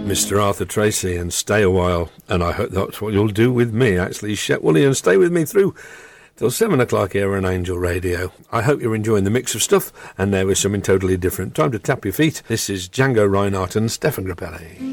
Mr. Arthur Tracy and Stay a While, and I hope that's what you'll do with me, actually. Shet Woolley, and stay with me through till 7 o'clock here on Angel Radio. I hope you're enjoying the mix of stuff, and there is something totally different. Time to tap your feet. This is Django Reinhardt and Stefan Grappelli.